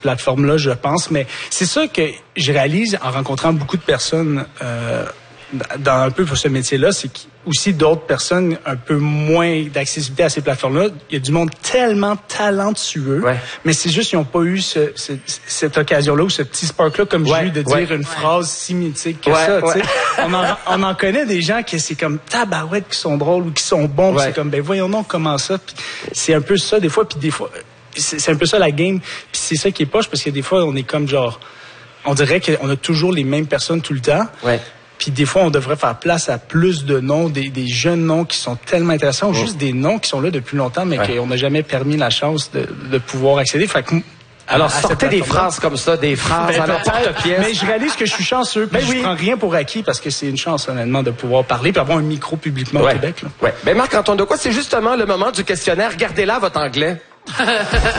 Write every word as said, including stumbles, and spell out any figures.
plateforme-là, je pense. Mais c'est ça que je réalise en rencontrant beaucoup de personnes euh, dans un peu pour ce métier-là, c'est aussi d'autres personnes un peu moins d'accessibilité à ces plateformes-là. Il y a du monde tellement talentueux, ouais. mais c'est juste qu'ils n'ont pas eu ce, ce, cette occasion-là ou ce petit spark-là, comme ouais, j'ai eu, de dire ouais. une phrase si mythique que ouais, ça. Ouais. on, en, on en connaît des gens qui c'est comme tabarouette, qui sont drôles ou qui sont bons. Ouais. C'est comme, ben voyons donc comment ça. Puis c'est un peu ça des fois, puis des fois... C'est, c'est un peu ça la game. Puis c'est ça qui est poche, parce que des fois, on est comme genre... On dirait qu'on a toujours les mêmes personnes tout le temps. Ouais. Puis des fois, on devrait faire place à plus de noms, des, des jeunes noms qui sont tellement intéressants, ou mmh. juste des noms qui sont là depuis longtemps, mais ouais. qu'on n'a jamais permis la chance de, de pouvoir accéder. Fait que, alors, sortez des phrases comme ça, des phrases ben, à l'emporte-pièce. Mais je réalise que je suis chanceux, puis ben je oui. prends rien pour acquis, parce que c'est une chance, honnêtement, de pouvoir parler, puis avoir un micro publiquement ouais. au Québec. Là. Ouais. Ben Marc-Antoine Dequoy, c'est justement le moment du questionnaire. Gardez là votre anglais.